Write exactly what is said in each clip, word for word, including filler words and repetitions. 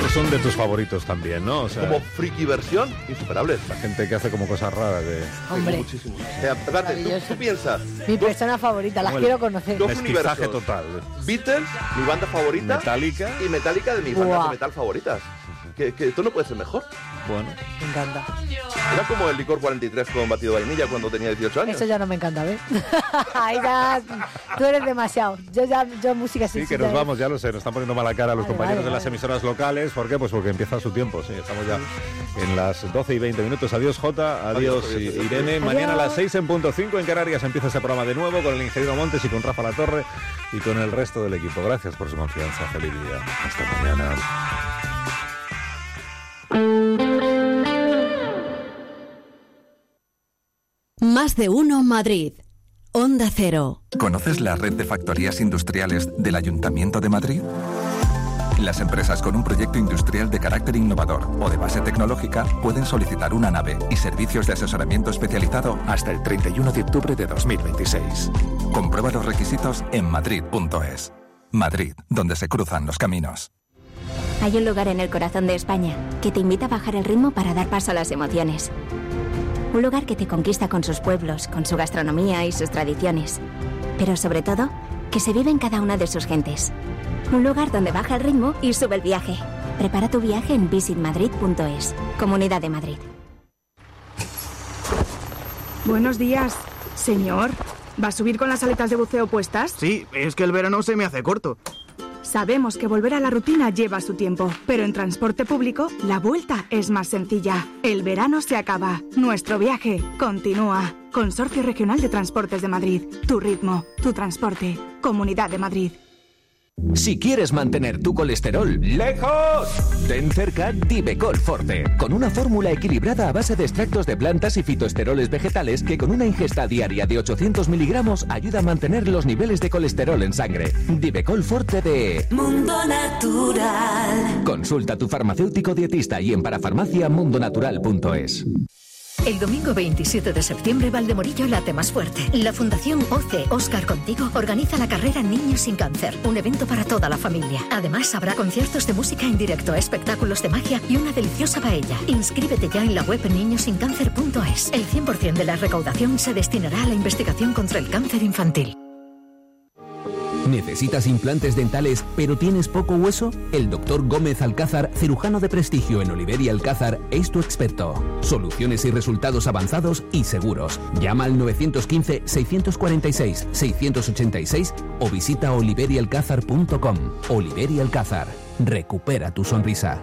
Esos son de tus favoritos también, ¿no? O sea, como friki versión, insuperable. La gente que hace como cosas raras de... Hombre. Muchísimo. O sea, espérate, ¿tú, tú piensas. Mi persona favorita, las quiero conocer. Dos mestizaje universos. total. Beatles, mi banda favorita. Metallica. Y Metallica de mis Buah. bandas de metal favoritas. Que, que esto no puede ser mejor. Bueno. Me encanta. Era como el licor cuarenta y tres con batido de vainilla cuando tenía dieciocho años. Eso ya no me encanta, ¿ves? Ahí ya, tú eres demasiado. Yo ya, yo música Sí, sí. que nos vamos, ya lo sé, nos están poniendo mala cara a los Vale, compañeros vale, de las vale. emisoras locales. ¿Por qué? Pues porque empieza su tiempo, sí, estamos ya en las doce y veinte minutos. Adiós, Jota, adiós, Adiós, adiós, adiós. Irene. Adiós. Mañana a las seis en punto cinco en Canarias empieza ese programa de nuevo con el ingeniero Montes y con Rafa Latorre y con el resto del equipo. Gracias por su confianza. Feliz día. Hasta mañana. Más de uno Madrid. Onda Cero. ¿Conoces la red de factorías industriales del Ayuntamiento de Madrid? Las empresas con un proyecto industrial de carácter innovador o de base tecnológica pueden solicitar una nave y servicios de asesoramiento especializado hasta el treinta y uno de octubre de dos mil veintiséis. Comprueba los requisitos en madrid punto es. Madrid, donde se cruzan los caminos. Hay un lugar en el corazón de España que te invita a bajar el ritmo para dar paso a las emociones. Un lugar que te conquista con sus pueblos, con su gastronomía y sus tradiciones. Pero sobre todo, que se vive en cada una de sus gentes. Un lugar donde baja el ritmo y sube el viaje. Prepara tu viaje en visit madrid punto es. Comunidad de Madrid. Buenos días, señor. ¿Va a subir con las aletas de buceo puestas? Sí, es que el verano se me hace corto. Sabemos que volver a la rutina lleva su tiempo, pero en transporte público la vuelta es más sencilla. El verano se acaba, nuestro viaje continúa. Consorcio Regional de Transportes de Madrid. Tu ritmo, tu transporte. Comunidad de Madrid. Si quieres mantener tu colesterol lejos, ten cerca Divecol Forte, con una fórmula equilibrada a base de extractos de plantas y fitoesteroles vegetales que con una ingesta diaria de ochocientos miligramos ayuda a mantener los niveles de colesterol en sangre. Divecol Forte de Mundo Natural. Consulta a tu farmacéutico dietista y en parafarmacia mundonatural punto es. El domingo veintisiete de septiembre, Valdemorillo late más fuerte. La Fundación O C E Oscar Contigo organiza la carrera Niños sin Cáncer, un evento para toda la familia. Además, habrá conciertos de música en directo, espectáculos de magia y una deliciosa paella. Inscríbete ya en la web niños sin cáncer punto es. El cien por ciento de la recaudación se destinará a la investigación contra el cáncer infantil. ¿Necesitas implantes dentales pero tienes poco hueso? El doctor Gómez Alcázar, cirujano de prestigio en Oliver y Alcázar, es tu experto. Soluciones y resultados avanzados y seguros. Llama al nueve uno cinco, seis cuatro seis, seis ocho seis o visita oliver y alcázar punto com. Oliver y Alcázar. Recupera tu sonrisa.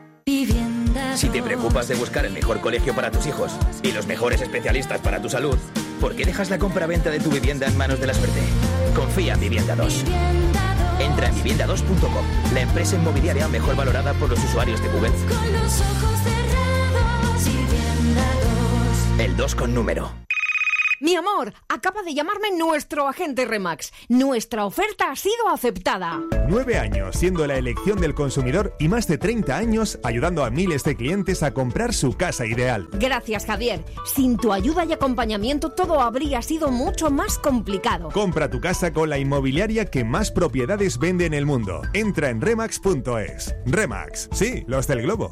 Si te preocupas de buscar el mejor colegio para tus hijos y los mejores especialistas para tu salud, ¿por qué dejas la compra-venta de tu vivienda en manos de la suerte? Confía en Vivienda dos. Entra en vivienda dos punto com, la empresa inmobiliaria mejor valorada por los usuarios de Google. Con los ojos cerrados, Vivienda dos. El dos con número. Mi amor, acaba de llamarme nuestro agente Remax. Nuestra oferta ha sido aceptada. Nueve años siendo la elección del consumidor y más de treinta años ayudando a miles de clientes a comprar su casa ideal. Gracias, Javier. Sin tu ayuda y acompañamiento todo habría sido mucho más complicado. Compra tu casa con la inmobiliaria que más propiedades vende en el mundo. Entra en remax punto es. Remax, sí, los del globo.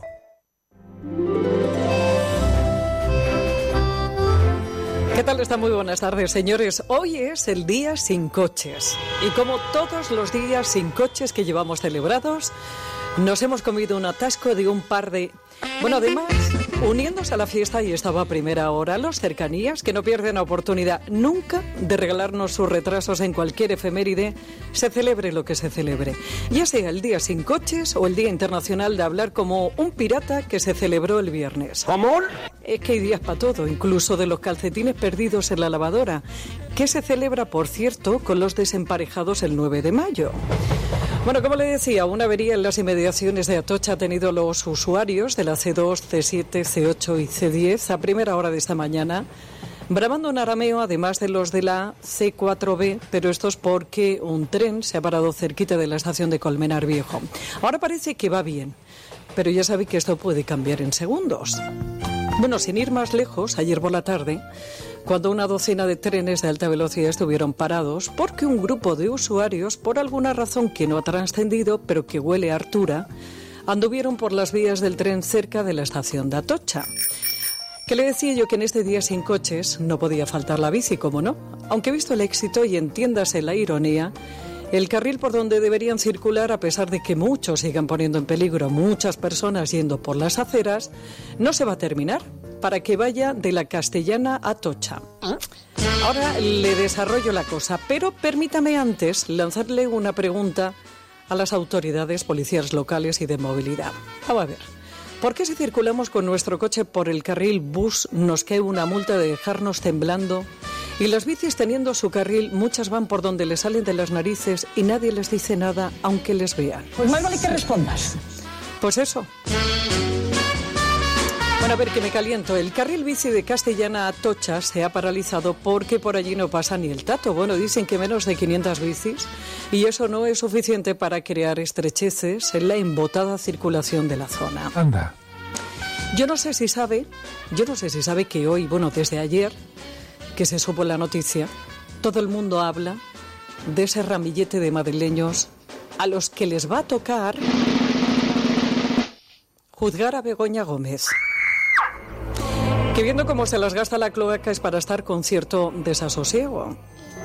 ¿Qué tal están? Muy buenas tardes, señores. Hoy es el día sin coches. Y como todos los días sin coches que llevamos celebrados, nos hemos comido un atasco de un par de... Bueno, además, uniéndose a la fiesta, y estaba a primera hora, los cercanías, que no pierden oportunidad nunca de regalarnos sus retrasos en cualquier efeméride, se celebre lo que se celebre. Ya sea el día sin coches o el Día Internacional de Hablar como un pirata que se celebró el viernes. ¿Cómo? Es que hay días para todo, incluso de los calcetines perdidos en la lavadora, que se celebra, por cierto, con los desemparejados el nueve de mayo. Bueno, como le decía, una avería en las inmediaciones de Atocha ha tenido los usuarios de la C dos, C siete, C ocho y C diez a primera hora de esta mañana, bramando un arameo, además de los de la C cuatro B, pero esto es porque un tren se ha parado cerquita de la estación de Colmenar Viejo. Ahora parece que va bien, pero ya sabe que esto puede cambiar en segundos. Bueno, sin ir más lejos, ayer por la tarde, cuando una docena de trenes de alta velocidad estuvieron parados porque un grupo de usuarios, por alguna razón que no ha trascendido, pero que huele a hartura, anduvieron por las vías del tren cerca de la estación de Atocha. Que le decía yo que en este día sin coches no podía faltar la bici, ¿cómo no? Aunque visto el éxito y entiéndase la ironía, el carril por donde deberían circular, a pesar de que muchos sigan poniendo en peligro a muchas personas yendo por las aceras, no se va a terminar para que vaya de la Castellana a Atocha. Ahora le desarrollo la cosa, pero permítame antes lanzarle una pregunta a las autoridades policiales locales y de movilidad. Vamos a ver. ¿Por qué si circulamos con nuestro coche por el carril bus nos cae una multa de dejarnos temblando? Y las bicis, teniendo su carril, muchas van por donde les salen de las narices y nadie les dice nada, aunque les vean. Pues más vale que respondas. Pues eso. Bueno, a ver, que me caliento. El carril bici de Castellana a Atocha se ha paralizado porque por allí no pasa ni el tato. Bueno, dicen que menos de quinientas bicis, y eso no es suficiente para crear estrecheces en la embotada circulación de la zona. Anda. Yo no sé si sabe, yo no sé si sabe que hoy, bueno, desde ayer, que se supo la noticia, todo el mundo habla de ese ramillete de madrileños a los que les va a tocar juzgar a Begoña Gómez. Que viendo cómo se las gasta la cloaca es para estar con cierto desasosiego.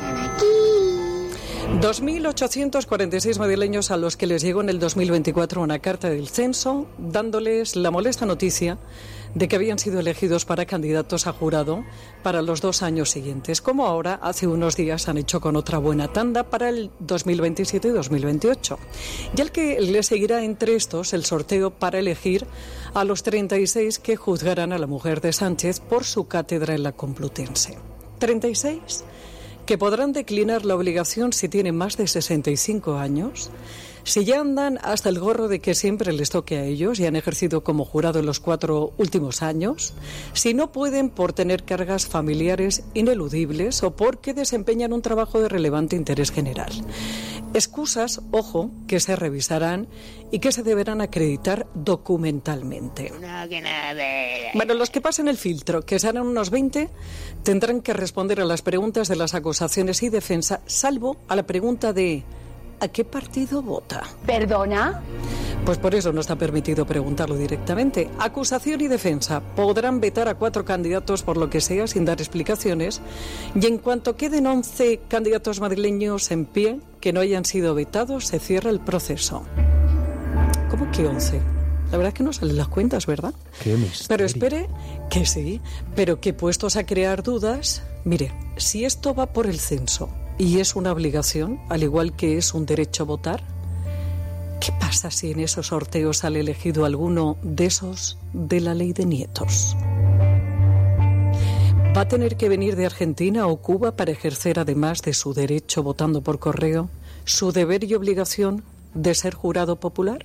dos mil ochocientos cuarenta y seis madrileños a los que les llegó en el dos mil veinticuatro una carta del censo dándoles la molesta noticia de que habían sido elegidos para candidatos a jurado para los dos años siguientes, como ahora hace unos días han hecho con otra buena tanda para el dos mil veintisiete y dos mil veintiocho. Y al que le seguirá entre estos el sorteo para elegir a los treinta y seis que juzgarán a la mujer de Sánchez por su cátedra en la Complutense. ¿treinta y seis? Que podrán declinar la obligación si tienen más de sesenta y cinco años, si ya andan hasta el gorro de que siempre les toque a ellos y han ejercido como jurado en los cuatro últimos años, si no pueden por tener cargas familiares ineludibles o porque desempeñan un trabajo de relevante interés general. Excusas, ojo, que se revisarán y que se deberán acreditar documentalmente. Bueno, los que pasen el filtro, que serán unos veinte, tendrán que responder a las preguntas de las acusaciones y defensa, salvo a la pregunta de ¿a qué partido vota? ¿Perdona? Pues por eso no está permitido preguntarlo directamente. Acusación y defensa podrán vetar a cuatro candidatos por lo que sea sin dar explicaciones, y en cuanto queden once candidatos madrileños en pie que no hayan sido vetados, se cierra el proceso. ¿Cómo que once? La verdad es que no salen las cuentas, ¿verdad? Qué misterio. Pero espere, que sí, pero que puestos a crear dudas, mire, si esto va por el censo y es una obligación, al igual que es un derecho a votar, ¿qué pasa si en esos sorteos sale elegido alguno de esos de la ley de nietos? ¿Va a tener que venir de Argentina o Cuba para ejercer, además de su derecho votando por correo, su deber y obligación de ser jurado popular?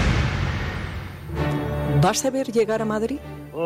¿Va a saber llegar a Madrid?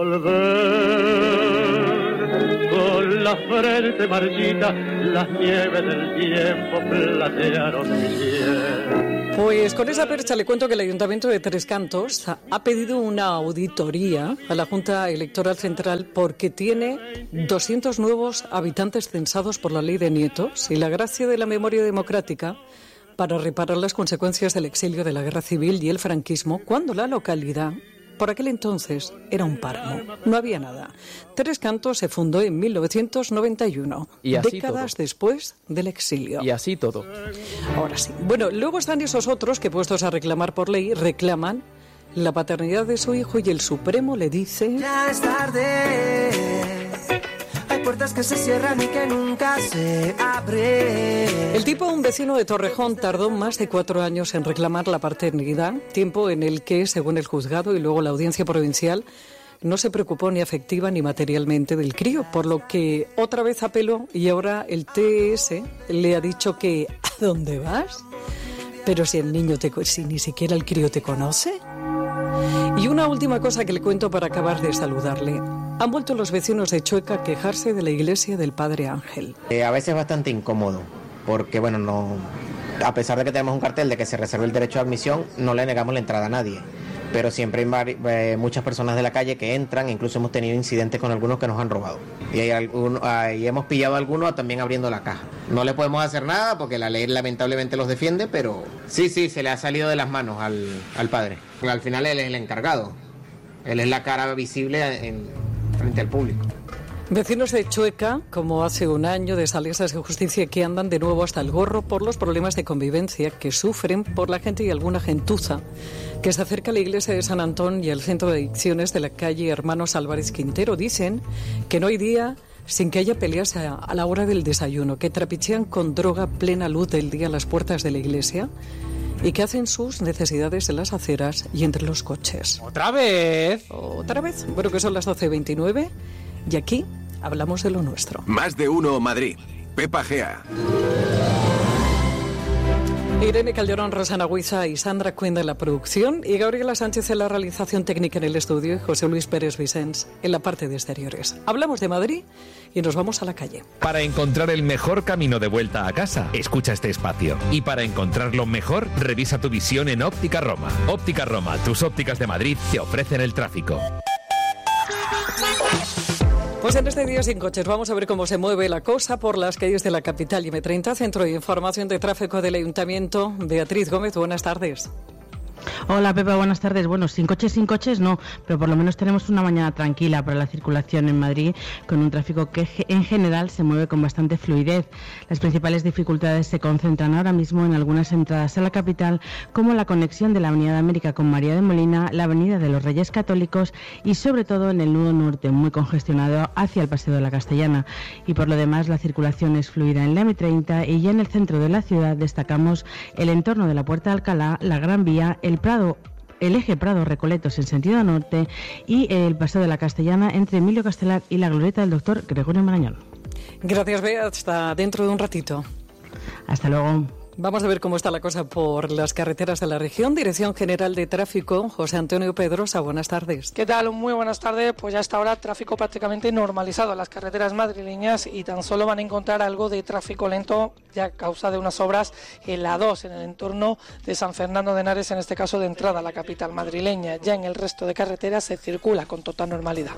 Volver con la frente marchita, las nieves del tiempo platearon mi piel. Pues con esa percha le cuento que el Ayuntamiento de Tres Cantos ha pedido una auditoría a la Junta Electoral Central porque tiene doscientos nuevos habitantes censados por la ley de nietos y la gracia de la memoria democrática para reparar las consecuencias del exilio de la guerra civil y el franquismo, cuando la localidad, por aquel entonces, era un páramo. No había nada. Tres Cantos se fundó en mil novecientos noventa y uno, y así décadas todo. después del exilio. Y así todo. Ahora sí. Bueno, luego están esos otros que, puestos a reclamar por ley, reclaman la paternidad de su hijo y el Supremo le dice... Ya es tarde. Hay puertas que se cierran y que nunca se abren. El tipo, un vecino de Torrejón, tardó más de cuatro años en reclamar la paternidad, tiempo en el que, según el juzgado y luego la audiencia provincial, no se preocupó ni afectiva ni materialmente del crío, por lo que otra vez apeló y ahora el T S le ha dicho que ¿a dónde vas? Pero si el niño te, si ni siquiera el crío te conoce. Y una última cosa que le cuento para acabar de saludarle. Han vuelto los vecinos de Chueca a quejarse de la iglesia del Padre Ángel. Eh, a veces es bastante incómodo, porque bueno, no, a pesar de que tenemos un cartel de que se reserva el derecho de admisión, no le negamos la entrada a nadie. pero siempre hay vari- eh, muchas personas de la calle que entran, incluso hemos tenido incidentes con algunos que nos han robado. Y, hay alguno, y hemos pillado a algunos también abriendo la caja. No le podemos hacer nada porque la ley lamentablemente los defiende, pero sí, sí, se le ha salido de las manos al, al padre. Al final él es el encargado, él es la cara visible en, frente al público. Vecinos de Chueca, como hace un año, de Salesas de Justicia, que andan de nuevo hasta el gorro por los problemas de convivencia que sufren por la gente y alguna gentuza que se acerca a la iglesia de San Antón y al centro de adicciones de la calle Hermanos Álvarez Quintero. Dicen que no hay día sin que haya peleas a, a la hora del desayuno, que trapichean con droga a plena luz del día a las puertas de la iglesia y que hacen sus necesidades en las aceras y entre los coches. ¿Otra vez? ¿Otra vez? Bueno, que son las doce veintinueve y aquí hablamos de lo nuestro. Más de uno Madrid. Pepa Gea. Irene Calderón, Rosana Huiza y Sandra Cuenda en la producción y Gabriela Sánchez en la realización técnica en el estudio y José Luis Pérez Vicens en la parte de exteriores. Hablamos de Madrid y nos vamos a la calle. Para encontrar el mejor camino de vuelta a casa, escucha este espacio. Y para encontrarlo mejor, revisa tu visión en Óptica Roma. Óptica Roma, tus ópticas de Madrid te ofrecen el tráfico. Pues en este día sin coches vamos a ver cómo se mueve la cosa por las calles de la capital. Y M treinta, Centro de Información de Tráfico del Ayuntamiento. Beatriz Gómez, buenas tardes. Hola Pepa, buenas tardes. Bueno, sin coches, sin coches no, pero por lo menos tenemos una mañana tranquila para la circulación en Madrid, con un tráfico que en general se mueve con bastante fluidez. Las principales dificultades se concentran ahora mismo en algunas entradas a la capital, como la conexión de la Avenida de América con María de Molina, la Avenida de los Reyes Católicos y sobre todo en el nudo norte, muy congestionado hacia el Paseo de la Castellana. Y por lo demás la circulación es fluida en la M treinta y ya en el centro de la ciudad destacamos el entorno de la Puerta de Alcalá, la Gran Vía, el Prado, el eje Prado-Recoletos en sentido norte y el Paseo de la Castellana entre Emilio Castelar y la glorieta del doctor Gregorio Marañón. Gracias, Bea. Hasta dentro de un ratito. Hasta luego. Vamos a ver cómo está la cosa por las carreteras de la región. Dirección General de Tráfico, José Antonio Pedrosa, buenas tardes. ¿Qué tal? Muy buenas tardes. Pues ya hasta ahora tráfico prácticamente normalizado en las carreteras madrileñas y tan solo van a encontrar algo de tráfico lento ya a causa de unas obras en la dos, en el entorno de San Fernando de Henares, en este caso de entrada a la capital madrileña. Ya en el resto de carreteras se circula con total normalidad.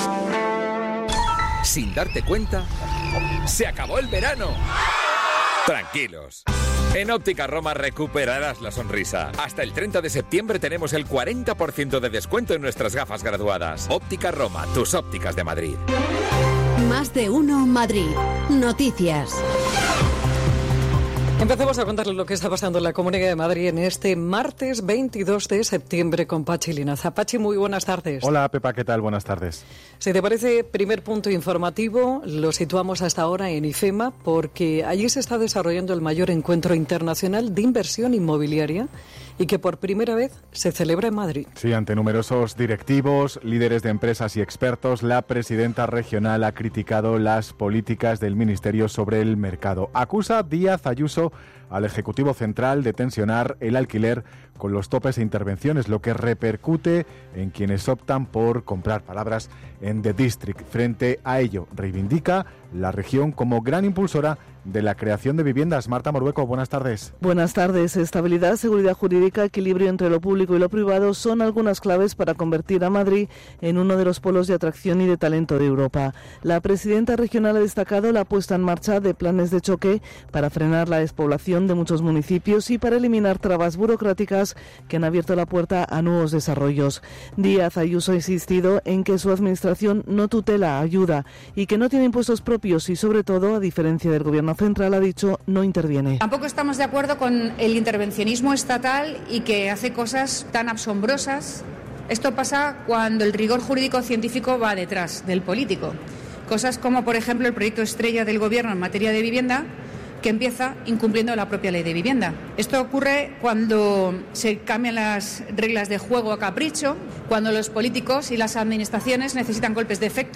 Sin darte cuenta, se acabó el verano. Tranquilos. En Óptica Roma recuperarás la sonrisa. Hasta el treinta de septiembre tenemos el cuarenta por ciento de descuento en nuestras gafas graduadas. Óptica Roma, tus ópticas de Madrid. Más de uno Madrid. Noticias. Empecemos a contarles lo que está pasando en la Comunidad de Madrid en este martes veintidós de septiembre con Pachi Linaza. Pachi, muy buenas tardes. Hola Pepa, ¿qué tal? Buenas tardes. Si te parece, primer punto informativo, lo situamos hasta ahora en IFEMA porque allí se está desarrollando el mayor encuentro internacional de inversión inmobiliaria y que por primera vez se celebra en Madrid. Sí, ante numerosos directivos, líderes de empresas y expertos, la presidenta regional ha criticado las políticas del Ministerio sobre el mercado. Acusa Díaz Ayuso al Ejecutivo Central de tensionar el alquiler con los topes e intervenciones, lo que repercute en quienes optan por comprar, palabras en The District. Frente a ello, reivindica la región como gran impulsora de la creación de viviendas. Marta Morueco, buenas tardes. Buenas tardes. Estabilidad, seguridad jurídica, equilibrio entre lo público y lo privado son algunas claves para convertir a Madrid en uno de los polos de atracción y de talento de Europa. La presidenta regional ha destacado la puesta en marcha de planes de choque para frenar la despoblación de muchos municipios y para eliminar trabas burocráticas que han abierto la puerta a nuevos desarrollos. Díaz Ayuso ha insistido en que su administración no tutela, ayuda y que no tiene impuestos propios y, sobre todo, a diferencia del Gobierno central, ha dicho, no interviene. Tampoco estamos de acuerdo con el intervencionismo estatal y que hace cosas tan asombrosas. Esto pasa cuando el rigor jurídico-científico va detrás del político. Cosas como, por ejemplo, el proyecto estrella del Gobierno en materia de vivienda, que empieza incumpliendo la propia ley de vivienda. Esto ocurre cuando se cambian las reglas de juego a capricho, cuando los políticos y las administraciones necesitan golpes de efecto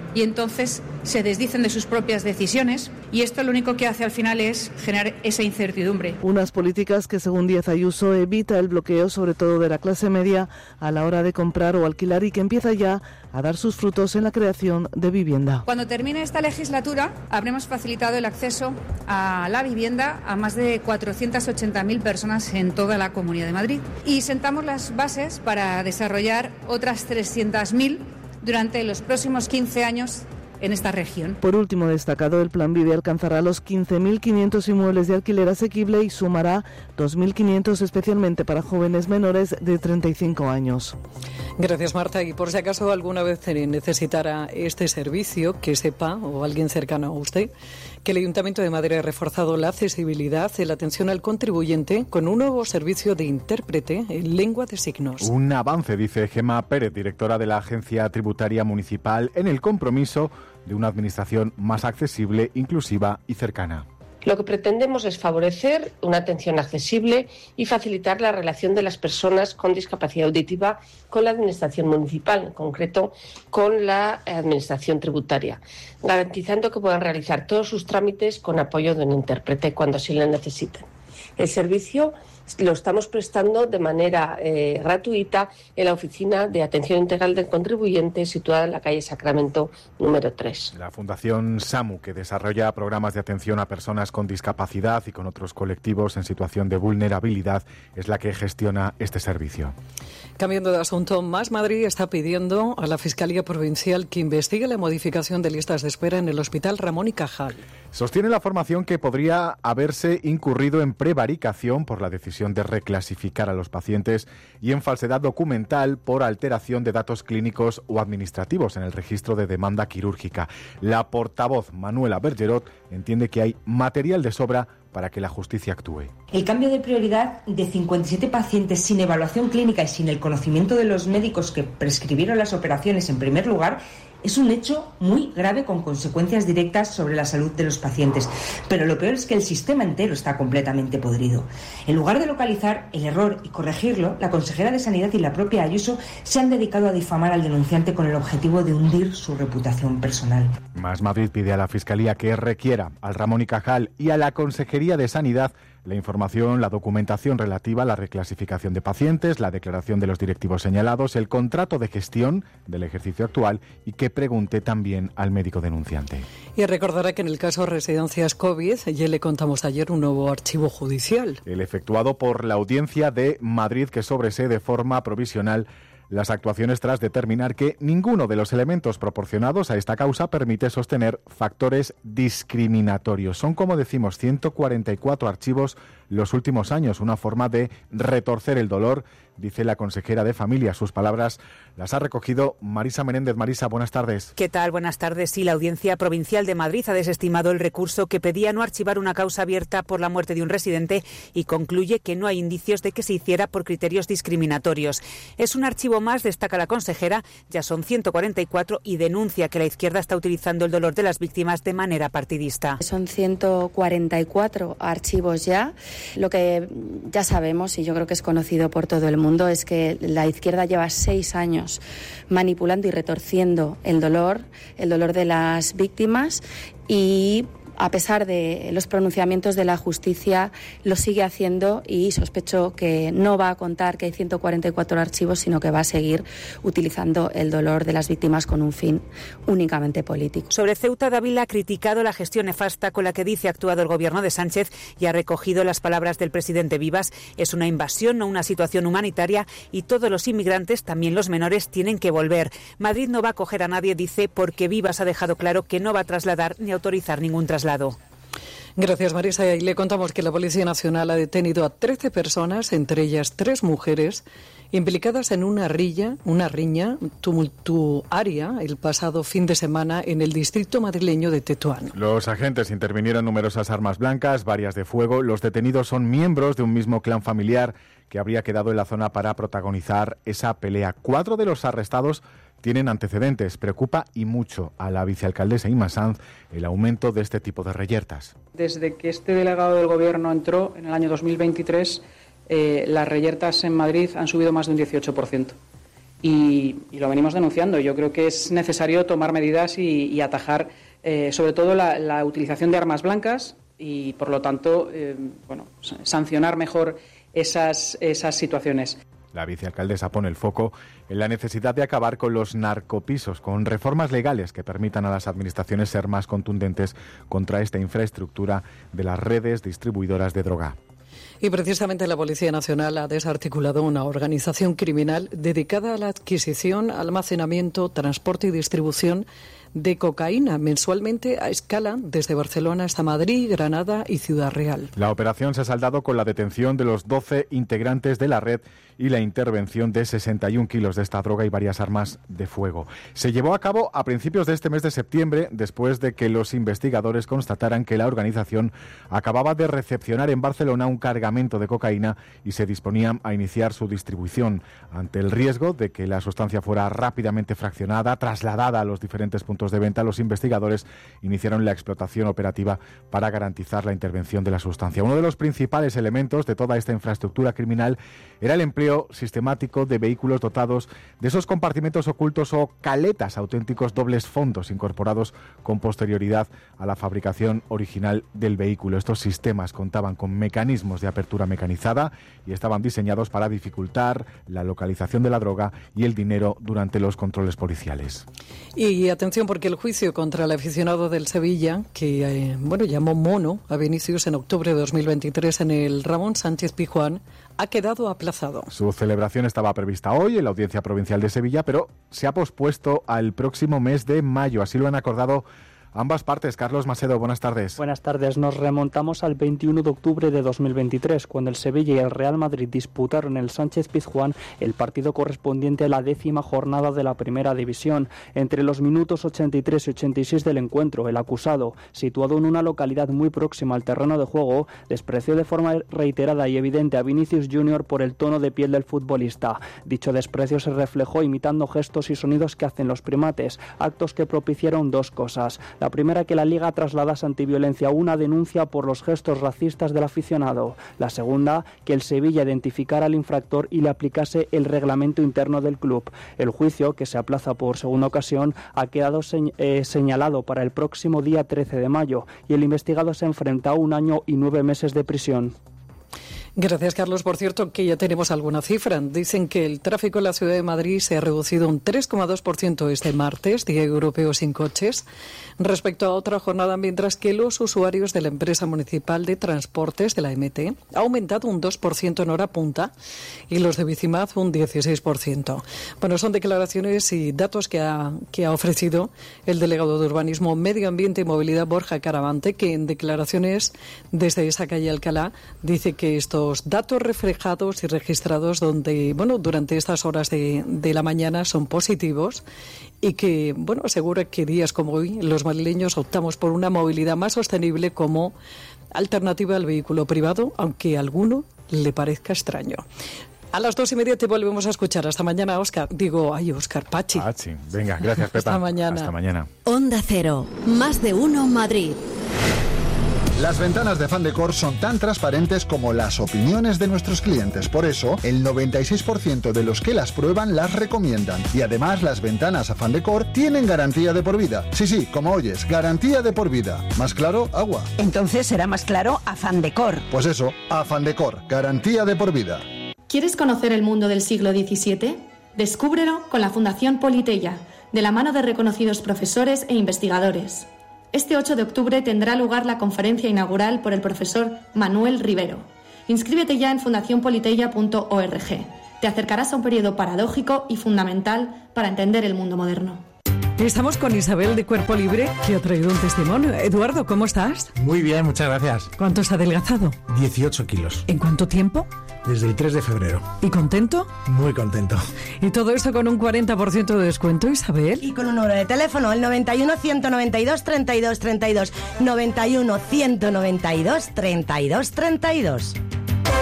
y entonces se desdicen de sus propias decisiones, y esto lo único que hace al final es generar esa incertidumbre. Unas políticas que, según Díaz Ayuso, evita el bloqueo sobre todo de la clase media a la hora de comprar o alquilar y que empieza ya a dar sus frutos en la creación de vivienda. Cuando termine esta legislatura habremos facilitado el acceso a la vivienda a más de cuatrocientas ochenta mil personas en toda la Comunidad de Madrid y sentamos las bases para desarrollar otras trescientas mil durante los próximos quince años en esta región. Por último, destacado, el Plan Vive alcanzará los quince mil quinientos inmuebles de alquiler asequible y sumará dos mil quinientos especialmente para jóvenes menores de treinta y cinco años. Gracias, Marta. Y por si acaso alguna vez necesitara este servicio, que sepa, o alguien cercano a usted, que el Ayuntamiento de Madrid ha reforzado la accesibilidad y la atención al contribuyente con un nuevo servicio de intérprete en lengua de signos. Un avance, dice Gemma Pérez, directora de la Agencia Tributaria Municipal, en el compromiso de una administración más accesible, inclusiva y cercana. Lo que pretendemos es favorecer una atención accesible y facilitar la relación de las personas con discapacidad auditiva con la Administración municipal, en concreto con la Administración tributaria, garantizando que puedan realizar todos sus trámites con apoyo de un intérprete cuando así lo necesiten. El servicio lo estamos prestando de manera eh, gratuita en la Oficina de Atención Integral del Contribuyente, situada en la calle Sacramento número tres. La Fundación SAMU, que desarrolla programas de atención a personas con discapacidad y con otros colectivos en situación de vulnerabilidad, es la que gestiona este servicio. Cambiando de asunto, Más Madrid está pidiendo a la Fiscalía Provincial que investigue la modificación de listas de espera en el Hospital Ramón y Cajal. Sostiene la formación que podría haberse incurrido en prevaricación por la decisión de reclasificar a los pacientes y en falsedad documental por alteración de datos clínicos o administrativos en el registro de demanda quirúrgica. La portavoz Manuela Bergerot entiende que hay material de sobra para que la justicia actúe. El cambio de prioridad de cincuenta y siete pacientes sin evaluación clínica y sin el conocimiento de los médicos que prescribieron las operaciones en primer lugar es un hecho muy grave con consecuencias directas sobre la salud de los pacientes. Pero lo peor es que el sistema entero está completamente podrido. En lugar de localizar el error y corregirlo, la consejera de Sanidad y la propia Ayuso se han dedicado a difamar al denunciante con el objetivo de hundir su reputación personal. Más Madrid pide a la Fiscalía que requiera al Ramón y Cajal y a la Consejería de Sanidad la información, la documentación relativa a la reclasificación de pacientes, la declaración de los directivos señalados, el contrato de gestión del ejercicio actual y que pregunte también al médico denunciante. Y recordará que en el caso Residencias COVID ya le contamos ayer un nuevo archivo judicial. El efectuado por la Audiencia de Madrid, que sobresee de forma provisional las actuaciones tras determinar que ninguno de los elementos proporcionados a esta causa permite sostener factores discriminatorios. Son, como decimos, ciento cuarenta y cuatro archivos los últimos años, una forma de retorcer el dolor, dice la consejera de Familia. Sus palabras las ha recogido Marisa Menéndez. Marisa, buenas tardes. ¿Qué tal? Buenas tardes. Sí, la Audiencia Provincial de Madrid ha desestimado el recurso que pedía no archivar una causa abierta por la muerte de un residente y concluye que no hay indicios de que se hiciera por criterios discriminatorios. Es un archivo más, destaca la consejera, ya son ciento cuarenta y cuatro y denuncia que la izquierda está utilizando el dolor de las víctimas de manera partidista. Son ciento cuarenta y cuatro archivos ya. Lo que ya sabemos, y yo creo que es conocido por todo el mundo, es que la izquierda lleva seis años manipulando y retorciendo el dolor, el dolor de las víctimas, y a pesar de los pronunciamientos de la justicia, lo sigue haciendo, y sospecho que no va a contar que hay ciento cuarenta y cuatro archivos, sino que va a seguir utilizando el dolor de las víctimas con un fin únicamente político. Sobre Ceuta, Dávila ha criticado la gestión nefasta con la que dice ha actuado el gobierno de Sánchez y ha recogido las palabras del presidente Vivas. Es una invasión, no una situación humanitaria, y todos los inmigrantes, también los menores, tienen que volver. Madrid no va a acoger a nadie, dice, porque Vivas ha dejado claro que no va a trasladar ni autorizar ningún traslado. Gracias, Marisa. Y le contamos que la Policía Nacional ha detenido a trece personas, entre ellas tres mujeres, implicadas en una riña, una riña tumultuaria el pasado fin de semana en el distrito madrileño de Tetuán. Los agentes intervinieron numerosas armas blancas, varias de fuego. Los detenidos son miembros de un mismo clan familiar que habría quedado en la zona para protagonizar esa pelea. Cuatro de los arrestados tienen antecedentes. Preocupa y mucho a la vicealcaldesa Inma Sanz el aumento de este tipo de reyertas. Desde que este delegado del Gobierno entró en el año dos mil veintitrés, eh, las reyertas en Madrid han subido más de un dieciocho por ciento. y, y lo venimos denunciando. Yo creo que es necesario tomar medidas y, y atajar eh, sobre todo la, la utilización de armas blancas y, por lo tanto, eh, bueno, sancionar mejor esas, esas situaciones. La vicealcaldesa pone el foco en la necesidad de acabar con los narcopisos, con reformas legales que permitan a las administraciones ser más contundentes contra esta infraestructura de las redes distribuidoras de droga. Y precisamente la Policía Nacional ha desarticulado una organización criminal dedicada a la adquisición, almacenamiento, transporte y distribución de cocaína mensualmente a escala desde Barcelona hasta Madrid, Granada y Ciudad Real. La operación se ha saldado con la detención de los doce integrantes de la red y la intervención de sesenta y un kilos de esta droga y varias armas de fuego. Se llevó a cabo a principios de este mes de septiembre, después de que los investigadores constataran que la organización acababa de recepcionar en Barcelona un cargamento de cocaína y se disponían a iniciar su distribución. Ante el riesgo de que la sustancia fuera rápidamente fraccionada, trasladada a los diferentes puntos de venta, los investigadores iniciaron la explotación operativa para garantizar la intervención de la sustancia. Uno de los principales elementos de toda esta infraestructura criminal era el empleo sistemático de vehículos dotados de esos compartimentos ocultos o caletas, auténticos dobles fondos incorporados con posterioridad a la fabricación original del vehículo. Estos sistemas contaban con mecanismos de apertura mecanizada y estaban diseñados para dificultar la localización de la droga y el dinero durante los controles policiales. Y atención, porque el juicio contra el aficionado del Sevilla, que eh, bueno llamó mono a Vinicius en octubre de dos mil veintitrés en el Ramón Sánchez Pizjuán, ha quedado aplazado. Su celebración estaba prevista hoy en la Audiencia Provincial de Sevilla, pero se ha pospuesto al próximo mes de mayo. Así lo han acordado ambas partes. Carlos Macedo, buenas tardes. Buenas tardes. Nos remontamos al veintiuno de octubre de dos mil veintitrés, cuando el Sevilla y el Real Madrid disputaron el Sánchez Pizjuán el partido correspondiente a la décima jornada de la Primera División. Entre los minutos ochenta y tres y ochenta y seis del encuentro, el acusado, situado en una localidad muy próxima al terreno de juego, despreció de forma reiterada y evidente a Vinicius junior por el tono de piel del futbolista. Dicho desprecio se reflejó imitando gestos y sonidos que hacen los primates, actos que propiciaron dos cosas. La primera, que la Liga trasladase ante violencia una denuncia por los gestos racistas del aficionado. La segunda, que el Sevilla identificara al infractor y le aplicase el reglamento interno del club. El juicio, que se aplaza por segunda ocasión, ha quedado señ- eh, señalado para el próximo día trece de mayo y el investigado se enfrenta a un año y nueve meses de prisión. Gracias, Carlos. Por cierto, que ya tenemos alguna cifra. Dicen que el tráfico en la ciudad de Madrid se ha reducido un tres coma dos por ciento este martes, Día Europeo sin Coches, respecto a otra jornada, mientras que los usuarios de la empresa municipal de transportes de la M T ha aumentado un dos por ciento en hora punta y los de Bicimad un dieciséis por ciento. Bueno, son declaraciones y datos que ha, que ha ofrecido el delegado de Urbanismo, Medio Ambiente y Movilidad, Borja Caravante, que en declaraciones desde esa calle Alcalá dice que estos datos reflejados y registrados donde, bueno, durante estas horas de, de la mañana son positivos y que, bueno, asegura que días como hoy los madrileños optamos por una movilidad más sostenible como alternativa al vehículo privado, aunque a alguno le parezca extraño. A las dos y media te volvemos a escuchar. Hasta mañana, Óscar. Digo, ay, Óscar, Pachi. Pachi. Venga, gracias, Pepa. Hasta mañana. Hasta mañana. Onda Cero, más de uno Madrid. Las ventanas de Fandecor son tan transparentes como las opiniones de nuestros clientes. Por eso, el noventa y seis por ciento de los que las prueban las recomiendan. Y además, las ventanas a Fandecor tienen garantía de por vida. Sí, sí, como oyes, garantía de por vida. ¿Más claro? Agua. Entonces será más claro a Fandecor. Pues eso, a Fandecor, garantía de por vida. ¿Quieres conocer el mundo del siglo diecisiete? Descúbrelo con la Fundación Politeia, de la mano de reconocidos profesores e investigadores. Este ocho de octubre tendrá lugar la conferencia inaugural por el profesor Manuel Rivero. Inscríbete ya en fundación politeia punto org. Te acercarás a un periodo paradójico y fundamental para entender el mundo moderno. Estamos con Isabel de Cuerpo Libre, que ha traído un testimonio. Eduardo, ¿cómo estás? Muy bien, muchas gracias. ¿Cuánto has adelgazado? dieciocho kilos. ¿En cuánto tiempo? Desde el tres de febrero. ¿Y contento? Muy contento. Y todo esto con un cuarenta por ciento de descuento, Isabel. Y con un número de teléfono, el noventa y uno, ciento noventa y dos, treinta y dos, treinta y dos. noventa y uno, ciento noventa y dos, treinta y dos, treinta y dos.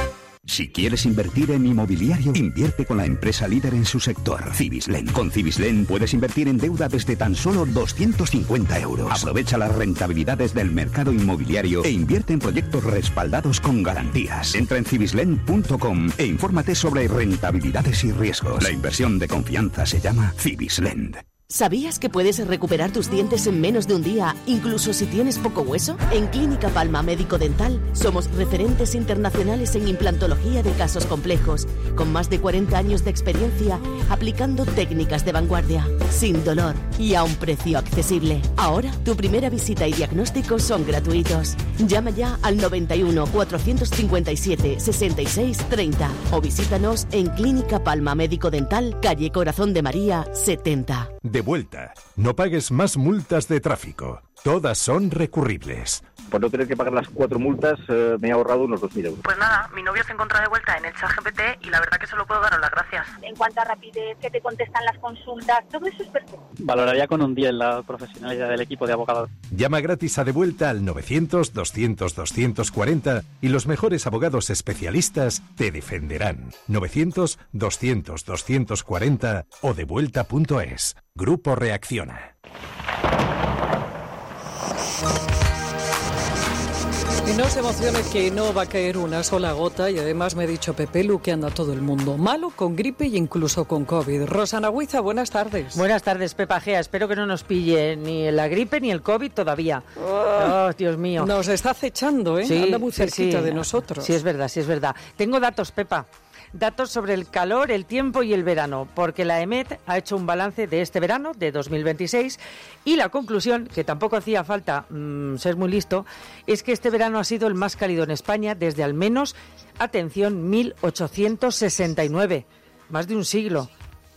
Si quieres invertir en inmobiliario, invierte con la empresa líder en su sector, Cibislen. Con Cibislen puedes invertir en deuda desde tan solo doscientos cincuenta euros. Aprovecha las rentabilidades del mercado inmobiliario e invierte en proyectos respaldados con garantías. Entra en cibislen punto com e infórmate sobre rentabilidades y riesgos. La inversión de confianza se llama Cibislen. ¿Sabías que puedes recuperar tus dientes en menos de un día, incluso si tienes poco hueso? En Clínica Palma Médico Dental somos referentes internacionales en implantología de casos complejos, con más de cuarenta años de experiencia aplicando técnicas de vanguardia, sin dolor y a un precio accesible. Ahora, tu primera visita y diagnóstico son gratuitos. Llama ya al noventa y uno, cuatrocientos cincuenta y siete, sesenta y seis, treinta o visítanos en Clínica Palma Médico Dental, calle Corazón de María, setenta. De vuelta. No pagues más multas de tráfico. Todas son recurribles. Por no tener que pagar las cuatro multas, eh, me he ahorrado unos dos mil euros. Pues nada, mi novio se encuentra de vuelta en el ChatGPT y la verdad que solo puedo daros las gracias. En cuanto a rapidez, que te contestan las consultas, todo eso es perfecto. Valoraría con un diez la profesionalidad del equipo de abogados. Llama gratis a De Vuelta al novecientos, doscientos, doscientos cuarenta y los mejores abogados especialistas te defenderán. novecientos, doscientos, doscientos cuarenta o devuelta punto es. Grupo Reacciona. Y no se emocione que no va a caer una sola gota y además me ha dicho Pepe Lu que anda todo el mundo malo, con gripe e incluso con COVID. Rosana Huiza, buenas tardes. Buenas tardes, Pepa Gea. Espero que no nos pille ni la gripe ni el COVID todavía. Oh, oh Dios mío. Nos está acechando, ¿eh? Sí, anda muy cerquita sí, sí. de nosotros. Sí, es verdad, sí es verdad. Tengo datos, Pepa. Datos sobre el calor, el tiempo y el verano, porque la EMET ha hecho un balance de este verano, de dos mil veintiséis, y la conclusión, que tampoco hacía falta mmm, ser muy listo, es que este verano ha sido el más cálido en España desde al menos, atención, mil ochocientos sesenta y nueve, más de un siglo.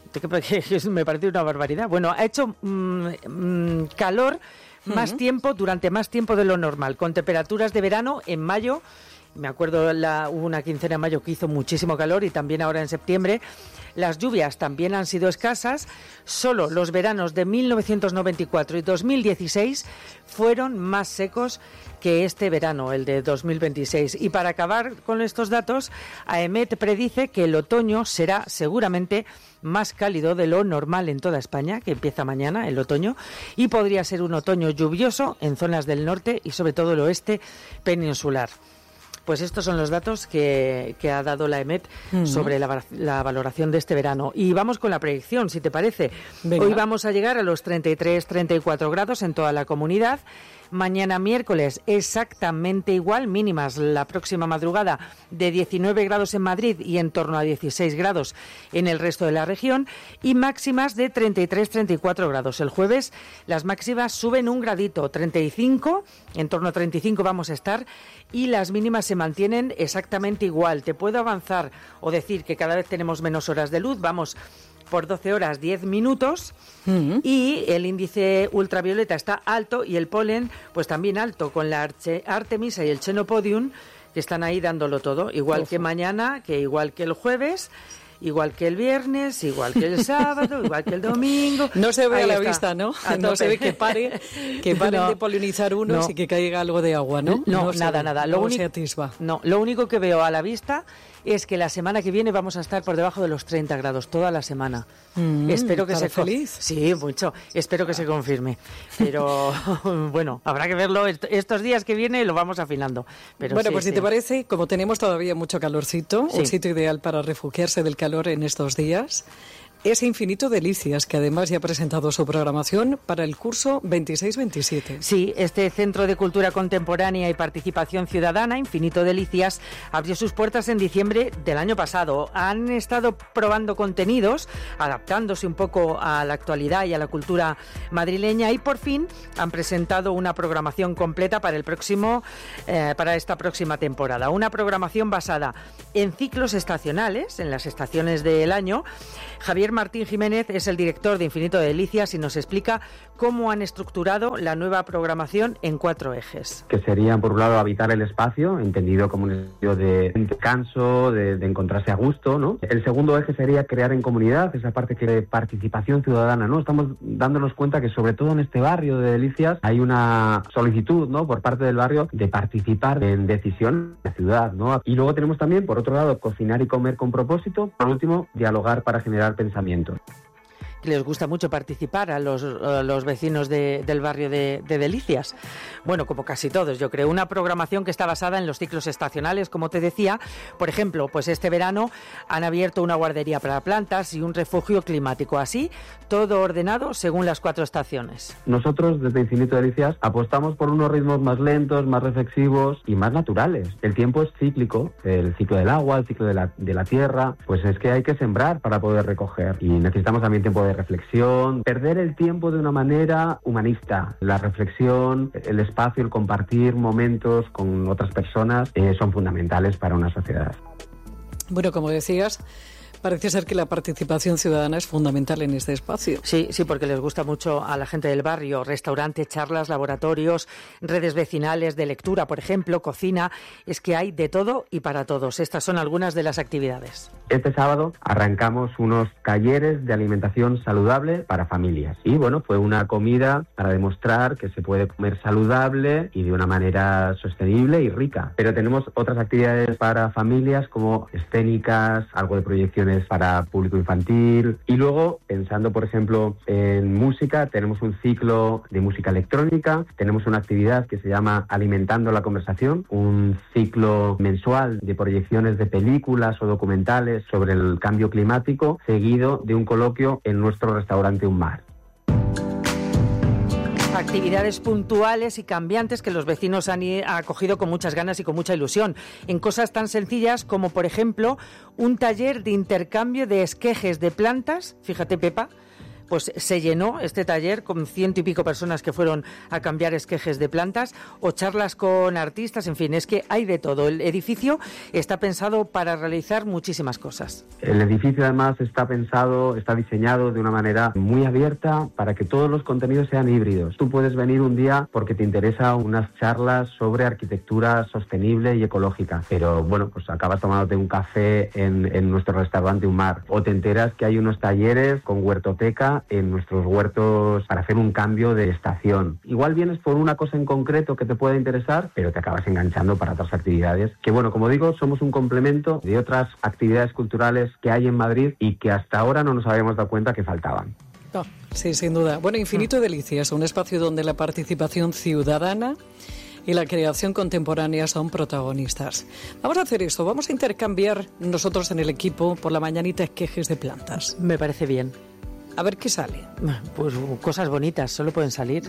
Me parece una barbaridad. Bueno, ha hecho mmm, mmm, calor más uh-huh. tiempo, durante más tiempo de lo normal, con temperaturas de verano en mayo. Me acuerdo, la, hubo una quincena de mayo que hizo muchísimo calor y también ahora en septiembre. Las lluvias también han sido escasas. Solo los veranos de mil novecientos noventa y cuatro y dos mil dieciséis fueron más secos que este verano, el de dos mil veintiséis. Y para acabar con estos datos, AEMET predice que el otoño será seguramente más cálido de lo normal en toda España, que empieza mañana el otoño, y podría ser un otoño lluvioso en zonas del norte y sobre todo el oeste peninsular. Pues estos son los datos que, que ha dado la EMET uh-huh. sobre la, la valoración de este verano. Y vamos con la predicción, si te parece. Venga. Hoy vamos a llegar a los treinta y tres, treinta y cuatro grados en toda la comunidad. Mañana miércoles exactamente igual, mínimas la próxima madrugada de diecinueve grados en Madrid y en torno a dieciséis grados en el resto de la región, y máximas de treinta y tres, treinta y cuatro grados. El jueves las máximas suben un gradito, treinta y cinco, en torno a treinta y cinco vamos a estar, y las mínimas se mantienen exactamente igual. Te puedo avanzar o decir que cada vez tenemos menos horas de luz, vamos por doce horas, diez minutos, uh-huh. y el índice ultravioleta está alto y el polen pues también alto, con la Arche, Artemisa y el Chenopodium que están ahí dándolo todo, igual Uf. que mañana, que igual que el jueves, igual que el viernes, igual que el sábado, igual que el domingo. No se ve ahí a la está. vista, ¿no? No se ve que pare, que paren no, de polinizar unos no. y que caiga algo de agua, ¿no? No, no nada, ve, nada. No lo se único, atisba. No, lo único que veo a la vista es que la semana que viene vamos a estar por debajo de los treinta grados, toda la semana. Mm, Espero que se feliz. Sí, mucho. Espero que se confirme. Pero bueno, habrá que verlo estos días que viene y lo vamos afinando. Pero bueno, sí, pues sí. si te parece, como tenemos todavía mucho calorcito, sí. un sitio ideal para refugiarse del calor en estos días es Infinito Delicias, que además ya ha presentado su programación para el curso veintiséis veintisiete. Sí, este Centro de Cultura Contemporánea y Participación Ciudadana, Infinito Delicias, abrió sus puertas en diciembre del año pasado. Han estado probando contenidos, adaptándose un poco a la actualidad y a la cultura madrileña, y por fin han presentado una programación completa para el próximo, eh, para esta próxima temporada. Una programación basada en ciclos estacionales, en las estaciones del año. Javier Javier Martín Jiménez es el director de Infinito de Delicias y nos explica cómo han estructurado la nueva programación en cuatro ejes. Que serían, por un lado, habitar el espacio, entendido como un espacio de descanso, de, de encontrarse a gusto, ¿no? El segundo eje sería crear en comunidad, esa parte que de participación ciudadana, ¿no? Estamos dándonos cuenta que sobre todo en este barrio de Delicias hay una solicitud, ¿no?, por parte del barrio de participar en decisión de la ciudad, ¿no? Y luego tenemos también, por otro lado, cocinar y comer con propósito. Por último, dialogar para generar pensamientos. Les gusta mucho participar a los, a los vecinos de, del barrio de, de Delicias. Bueno, como casi todos, yo creo. Una programación que está basada en los ciclos estacionales, como te decía. Por ejemplo, pues este verano han abierto una guardería para plantas y un refugio climático. Así, todo ordenado según las cuatro estaciones. Nosotros, desde Infinito Delicias, apostamos por unos ritmos más lentos, más reflexivos y más naturales. El tiempo es cíclico, el ciclo del agua, el ciclo de la, de la tierra. Pues es que hay que sembrar para poder recoger. Y necesitamos también tiempo de de reflexión, perder el tiempo de una manera humanista. La reflexión, el espacio, el compartir momentos con otras personas eh, son fundamentales para una sociedad. Bueno, como decías, parece ser que la participación ciudadana es fundamental en este espacio. Sí, sí, porque les gusta mucho a la gente del barrio. Restaurante, charlas, laboratorios, redes vecinales de lectura, por ejemplo, cocina. Es que hay de todo y para todos. Estas son algunas de las actividades. Este sábado arrancamos unos talleres de alimentación saludable para familias. Y bueno, fue una comida para demostrar que se puede comer saludable y de una manera sostenible y rica. Pero tenemos otras actividades para familias como escénicas, algo de proyecciones para público infantil. Y luego, pensando por ejemplo en música, tenemos un ciclo de música electrónica, tenemos una actividad que se llama Alimentando la Conversación, un ciclo mensual de proyecciones de películas o documentales sobre el cambio climático, seguido de un coloquio en nuestro restaurante Un Mar. Actividades puntuales y cambiantes que los vecinos han acogido con muchas ganas y con mucha ilusión, en cosas tan sencillas como, por ejemplo, un taller de intercambio de esquejes de plantas. Fíjate, Pepa, pues se llenó este taller con ciento y pico personas que fueron a cambiar esquejes de plantas, o charlas con artistas, en fin, es que hay de todo. El edificio está pensado para realizar muchísimas cosas. El edificio además está pensado, está diseñado de una manera muy abierta para que todos los contenidos sean híbridos. Tú puedes venir un día porque te interesa unas charlas sobre arquitectura sostenible y ecológica, pero bueno, pues acabas tomándote un café en, en nuestro restaurante Un Mar, o te enteras que hay unos talleres con huertoteca en nuestros huertos para hacer un cambio de estación. Igual vienes por una cosa en concreto que te pueda interesar, pero te acabas enganchando para otras actividades que, bueno, como digo, somos un complemento de otras actividades culturales que hay en Madrid y que hasta ahora no nos habíamos dado cuenta que faltaban. Oh, sí, sin duda. Bueno, Infinito Delicias, un espacio donde la participación ciudadana y la creación contemporánea son protagonistas. Vamos a hacer esto, vamos a intercambiar nosotros en el equipo por la mañanita esquejes de plantas. Me parece bien. A ver qué sale. Pues cosas bonitas, solo pueden salir.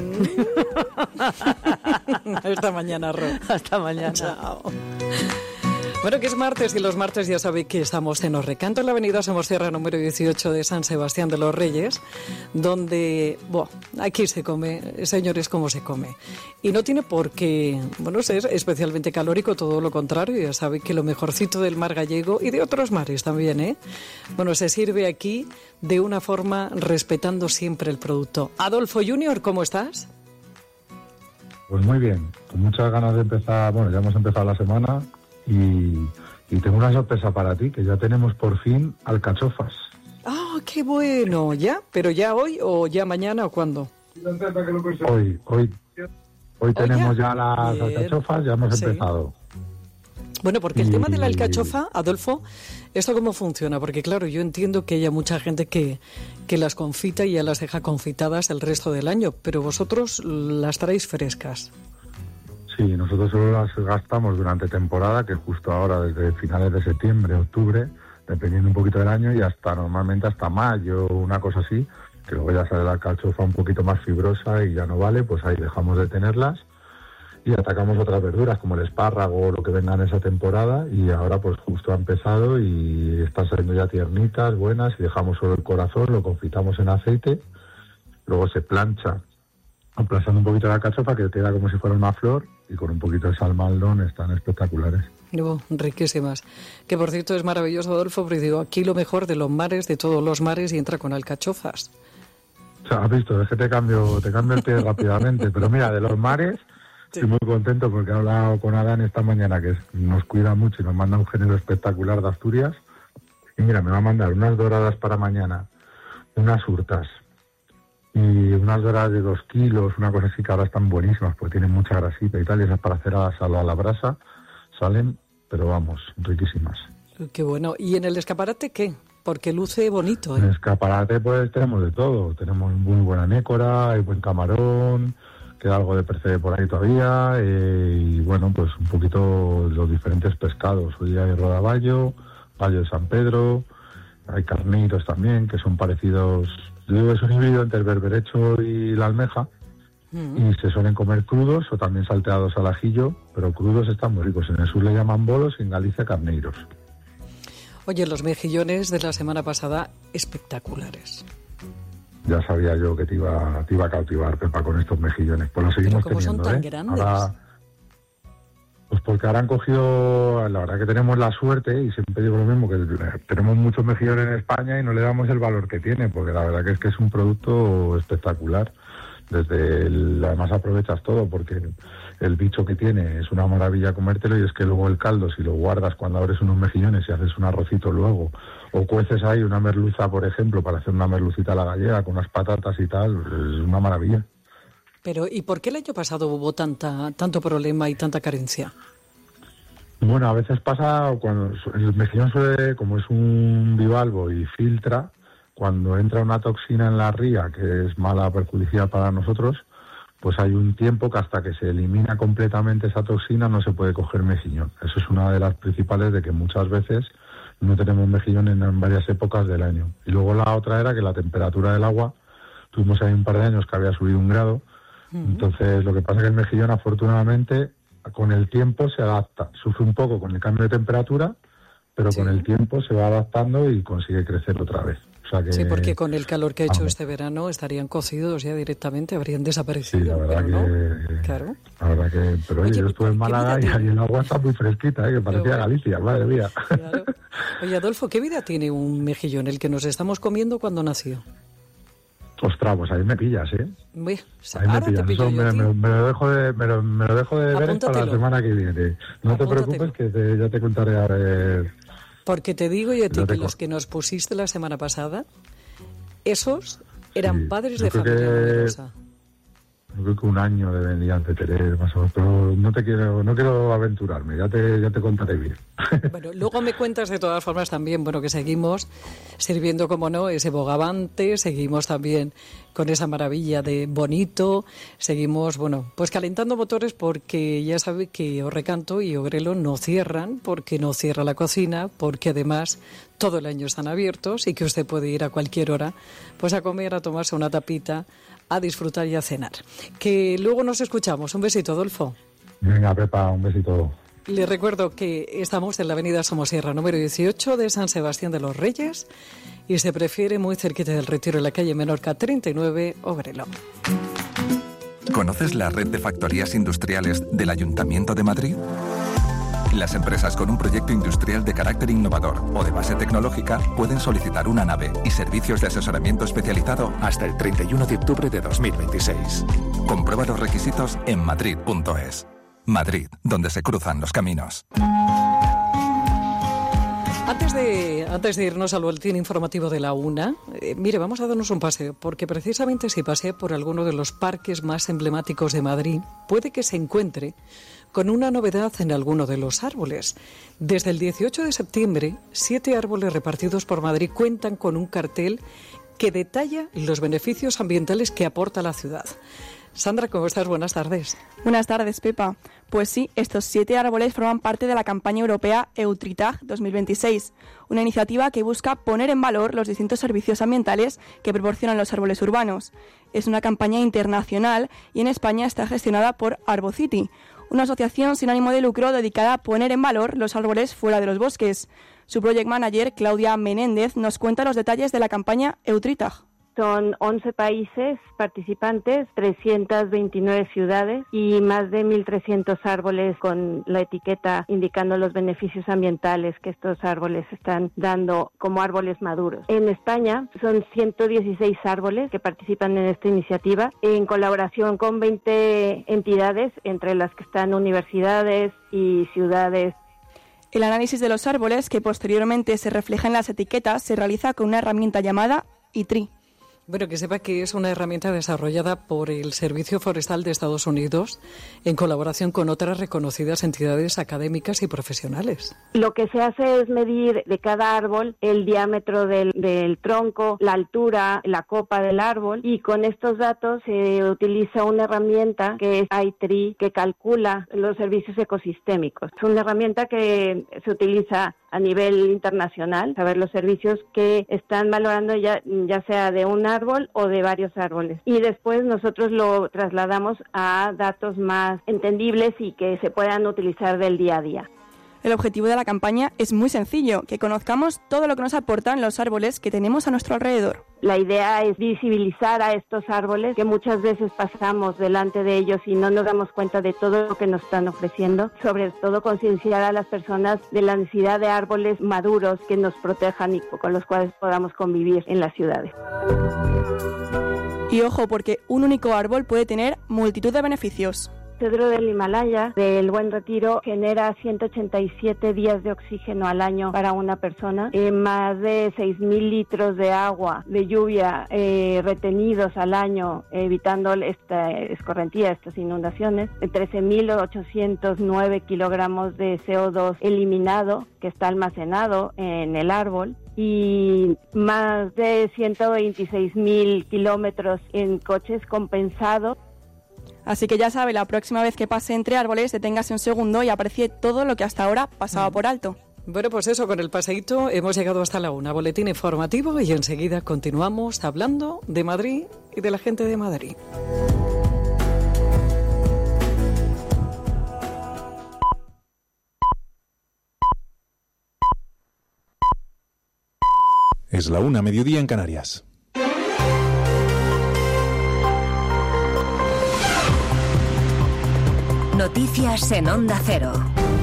Hasta mañana, Ro. Hasta mañana. Chao. Bueno, que es martes y los martes ya sabéis que estamos en Os Recanto, en la avenida Somosierra número dieciocho de San Sebastián de los Reyes, donde, bueno, aquí se come, señores, cómo se come. Y no tiene por qué, bueno, ser especialmente calórico, todo lo contrario, ya sabéis que lo mejorcito del mar gallego y de otros mares también, ¿eh? Bueno, se sirve aquí de una forma respetando siempre el producto. Adolfo Junior, ¿cómo estás? Pues muy bien, con muchas ganas de empezar, bueno, ya hemos empezado la semana. Y, y tengo una sorpresa para ti, que ya tenemos por fin alcachofas. ¡Ah, oh, qué bueno! ¿Ya? ¿Pero ya hoy o ya mañana o cuándo? Hoy, hoy, hoy tenemos ya, ya las Bien. alcachofas, ya hemos sí. empezado. Bueno, porque el y... tema de la alcachofa, Adolfo, ¿esto cómo funciona? Porque claro, yo entiendo que haya mucha gente que, que las confita y ya las deja confitadas el resto del año, pero vosotros las traéis frescas. Sí, nosotros solo las gastamos durante temporada, que es justo ahora, desde finales de septiembre, octubre, dependiendo un poquito del año, y hasta normalmente hasta mayo, una cosa así, que luego ya sale la alcachofa un poquito más fibrosa y ya no vale, pues ahí dejamos de tenerlas y atacamos otras verduras como el espárrago o lo que venga en esa temporada, y ahora pues justo ha empezado y están saliendo ya tiernitas, buenas, y dejamos solo el corazón, lo confitamos en aceite, luego se plancha aplastando un poquito la alcachofa que queda como si fuera una flor, y con un poquito de salmaldón están espectaculares. No, riquísimas. Que por cierto es maravilloso, Adolfo, porque digo, aquí lo mejor de los mares, de todos los mares, y entra con alcachofas. O sea, has visto, es que te cambio, te cambio el pie rápidamente, pero mira, de los mares sí. Estoy muy contento porque he hablado con Adán esta mañana, que nos cuida mucho y nos manda un género espectacular de Asturias, y mira, me va a mandar unas doradas para mañana, unas hurtas, y unas doradas de dos kilos, una cosa así que ahora están buenísimas porque tienen mucha grasita y tal, y esas para hacer a la sal o a la brasa salen, pero vamos, riquísimas. Qué bueno. ¿Y en el escaparate qué? Porque luce bonito, ¿eh? En el escaparate pues tenemos de todo. Tenemos muy buena nécora, hay buen camarón, queda algo de percebe por ahí todavía, eh, y bueno, pues un poquito los diferentes pescados. Hoy hay rodaballo, ballo de San Pedro, hay carnitos también, que son parecidos. Yo digo que es un híbrido entre el berberecho y la almeja. Y se suelen comer crudos o también salteados al ajillo, pero crudos están muy ricos. En el sur le llaman bolos y en Galicia carneiros. Oye, los mejillones de la semana pasada, espectaculares. Ya sabía yo que te iba, te iba a cautivar, Pepa, con estos mejillones. Pues los seguimos pero ¿cómo teniendo, son tan ¿eh? grandes? Ahora, pues porque ahora han cogido, la verdad que tenemos la suerte, y siempre digo lo mismo, que tenemos muchos mejillones en España y no le damos el valor que tiene, porque la verdad que es que es un producto espectacular. Desde el, además aprovechas todo porque el, el bicho que tiene es una maravilla comértelo, y es que luego el caldo, si lo guardas cuando abres unos mejillones y haces un arrocito luego, o cueces ahí una merluza, por ejemplo, para hacer una merlucita a la gallega con unas patatas y tal, es una maravilla. Pero ¿y por qué el año pasado hubo tanta tanto problema y tanta carencia? Bueno, a veces pasa cuando el mejillón suele, como es un bivalvo y filtra, cuando entra una toxina en la ría que es mala, perjudicial para nosotros, pues hay un tiempo que hasta que se elimina completamente esa toxina no se puede coger mejillón. Eso es una de las principales, de que muchas veces no tenemos mejillón en, en varias épocas del año. Y luego la otra era que la temperatura del agua, tuvimos ahí un par de años que había subido un grado, uh-huh. Entonces lo que pasa es que el mejillón afortunadamente con el tiempo se adapta, sufre un poco con el cambio de temperatura, pero sí. Con el tiempo se va adaptando y consigue crecer otra vez. O sea que, sí, porque con el calor que ha hecho este verano estarían cocidos ya directamente, habrían desaparecido. Sí, la verdad pero que... no. Claro. La verdad que... Pero oye, oye yo estuve en Málaga y ahí el agua está muy fresquita, ¿eh? Que parecía bueno. Galicia, madre mía. Claro. Oye, Adolfo, ¿qué vida tiene un mejillón, el que nos estamos comiendo cuando nació? Ostras, pues ahí me pillas, ¿eh? Uy, ahí me pillas. Eso me, me, me lo dejo de, me lo, me lo dejo de ver para la semana que viene. No Apúntatelo. Te preocupes, que te, ya te contaré a ver... Porque te digo yo a ti que los que nos pusiste la semana pasada, esos eran sí, padres de familia numerosa. Yo creo que un año deberían de tener más o menos, pero no te quiero, no quiero aventurarme, ya te, ya te contaré bien. Bueno, luego me cuentas de todas formas también, bueno, que seguimos sirviendo, como no, ese bogavante, seguimos también con esa maravilla de bonito, seguimos, bueno, pues calentando motores, porque ya sabe que Orrecanto y Ogrelo no cierran, porque no cierra la cocina, porque además todo el año están abiertos y que usted puede ir a cualquier hora pues a comer, a tomarse una tapita, a disfrutar y a cenar. Que luego nos escuchamos. Un besito, Adolfo. Venga, Pepa, un besito. Les recuerdo que estamos en la avenida Somosierra, número dieciocho de San Sebastián de los Reyes, y se prefiere muy cerquita del Retiro, en la calle Menorca treinta y nueve, Ogrelo. ¿Conoces la red de factorías industriales del Ayuntamiento de Madrid? Las empresas con un proyecto industrial de carácter innovador o de base tecnológica pueden solicitar una nave y servicios de asesoramiento especializado hasta el treinta y uno de octubre de dos mil veintiséis. Comprueba los requisitos en madrid punto es. Madrid, donde se cruzan los caminos. Antes de, antes de irnos al boletín informativo de la una, eh, mire, vamos a darnos un paseo, porque precisamente si pasea por alguno de los parques más emblemáticos de Madrid, puede que se encuentre con una novedad en alguno de los árboles. Desde el dieciocho de septiembre, siete árboles repartidos por Madrid cuentan con un cartel que detalla los beneficios ambientales que aporta la ciudad. Sandra, ¿cómo estás? Buenas tardes. Buenas tardes, Pepa. Pues sí, estos siete árboles forman parte de la campaña europea EutriTag dos mil veintiséis, una iniciativa que busca poner en valor los distintos servicios ambientales que proporcionan los árboles urbanos. Es una campaña internacional y en España está gestionada por Arbocity, una asociación sin ánimo de lucro dedicada a poner en valor los árboles fuera de los bosques. Su project manager, Claudia Menéndez, nos cuenta los detalles de la campaña EutriTag. son once países participantes, trescientas veintinueve ciudades y más de mil trescientos árboles con la etiqueta indicando los beneficios ambientales que estos árboles están dando como árboles maduros. En España son ciento dieciséis árboles que participan en esta iniciativa en colaboración con veinte entidades, entre las que están universidades y ciudades. El análisis de los árboles, que posteriormente se refleja en las etiquetas, se realiza con una herramienta llamada I T R I. Bueno, que sepa que es una herramienta desarrollada por el Servicio Forestal de Estados Unidos en colaboración con otras reconocidas entidades académicas y profesionales. Lo que se hace es medir de cada árbol el diámetro del, del tronco, la altura, la copa del árbol, y con estos datos se utiliza una herramienta que es I T R I, que calcula los servicios ecosistémicos. Es una herramienta que se utiliza a nivel internacional, saber los servicios que están valorando ya, ya sea de un árbol o de varios árboles. Y después nosotros lo trasladamos a datos más entendibles y que se puedan utilizar del día a día. El objetivo de la campaña es muy sencillo, que conozcamos todo lo que nos aportan los árboles que tenemos a nuestro alrededor. La idea es visibilizar a estos árboles, que muchas veces pasamos delante de ellos y no nos damos cuenta de todo lo que nos están ofreciendo. Sobre todo concienciar a las personas de la necesidad de árboles maduros que nos protejan y con los cuales podamos convivir en las ciudades. Y ojo, porque un único árbol puede tener multitud de beneficios. El cedro del Himalaya, del Buen Retiro, genera ciento ochenta y siete días de oxígeno al año para una persona, eh, más de seis mil litros de agua, de lluvia eh, retenidos al año, evitando esta escorrentía, estas inundaciones, trece mil ochocientos nueve kilogramos de C O dos eliminado, que está almacenado en el árbol, y más de ciento veintiséis mil kilómetros en coches compensados. Así que ya sabe, la próxima vez que pase entre árboles, deténgase un segundo y aprecie todo lo que hasta ahora pasaba por alto. Bueno, pues eso, con el paseíto hemos llegado hasta la una. Boletín informativo y enseguida continuamos hablando de Madrid y de la gente de Madrid. Es la una, mediodía en Canarias. Noticias en Onda Cero.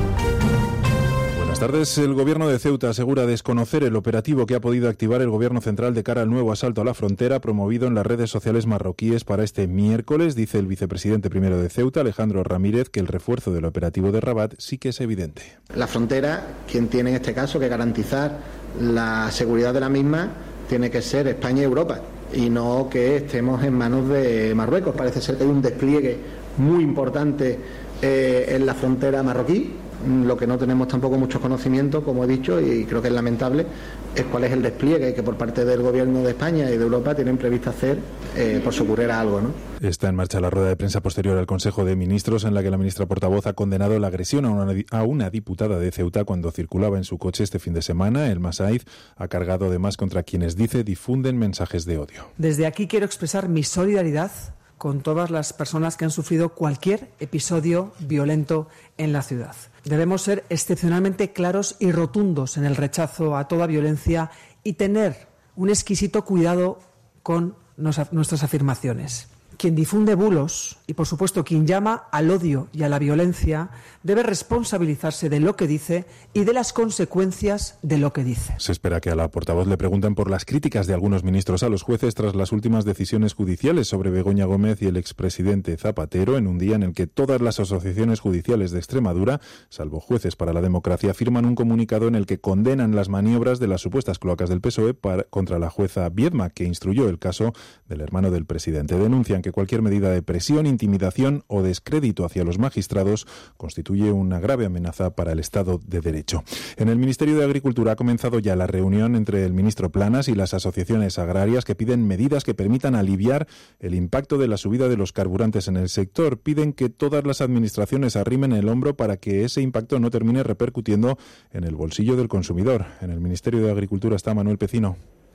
Buenas tardes. El Gobierno de Ceuta asegura desconocer el operativo que ha podido activar el Gobierno central de cara al nuevo asalto a la frontera promovido en las redes sociales marroquíes para este miércoles. Dice el vicepresidente primero de Ceuta, Alejandro Ramírez, que el refuerzo del operativo de Rabat sí que es evidente. La frontera, quien tiene en este caso que garantizar la seguridad de la misma, tiene que ser España y Europa, y no que estemos en manos de Marruecos. Parece ser que hay un despliegue muy importante eh, en la frontera marroquí. Lo que no tenemos tampoco mucho conocimiento, como he dicho, y creo que es lamentable, es cuál es el despliegue que por parte del Gobierno de España y de Europa tienen previsto hacer eh, por si ocurriera algo, ¿no? Está en marcha la rueda de prensa posterior al Consejo de Ministros, en la que la ministra portavoz ha condenado la agresión a una, a una diputada de Ceuta cuando circulaba en su coche este fin de semana. El Masaiz ha cargado además contra quienes, dice, difunden mensajes de odio. Desde aquí quiero expresar mi solidaridad con todas las personas que han sufrido cualquier episodio violento en la ciudad. Debemos ser excepcionalmente claros y rotundos en el rechazo a toda violencia y tener un exquisito cuidado con nuestras afirmaciones. Quien difunde bulos y, por supuesto, quien llama al odio y a la violencia debe responsabilizarse de lo que dice y de las consecuencias de lo que dice. Se espera que a la portavoz le pregunten por las críticas de algunos ministros a los jueces tras las últimas decisiones judiciales sobre Begoña Gómez y el expresidente Zapatero, en un día en el que todas las asociaciones judiciales de Extremadura, salvo Jueces para la Democracia, firman un comunicado en el que condenan las maniobras de las supuestas cloacas del P S O E para, contra la jueza Viedma, que instruyó el caso del hermano del presidente. Denuncian que que cualquier medida de presión, intimidación o descrédito hacia los magistrados constituye una grave amenaza para el Estado de Derecho. En el Ministerio de Agricultura ha comenzado ya la reunión entre el ministro Planas y las asociaciones agrarias que piden medidas que permitan aliviar el impacto de la subida de los carburantes en el sector. Piden que todas las administraciones arrimen el hombro para que ese impacto no termine repercutiendo en el bolsillo del consumidor. En el Ministerio de Agricultura está Manuel Pecino.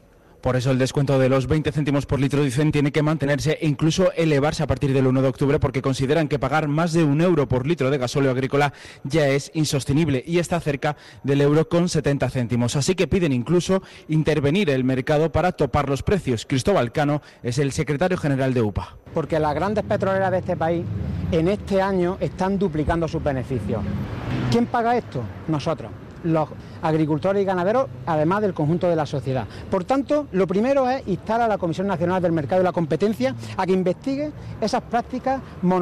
Por eso el descuento de los veinte céntimos por litro, dicen, tiene que mantenerse e incluso elevarse a partir del uno de octubre, porque consideran que pagar más de un euro por litro de gasóleo agrícola ya es insostenible y está cerca del euro con setenta céntimos. Así que piden incluso intervenir el mercado para topar los precios. Cristóbal Cano es el secretario general de U P A. Porque las grandes petroleras de este país en este año están duplicando sus beneficios. ¿Quién paga esto? Nosotros, los agricultores y ganaderos, además del conjunto de la sociedad. Por tanto, lo primero es instar a la Comisión Nacional del Mercado y la Competencia a que investigue esas prácticas monopólicas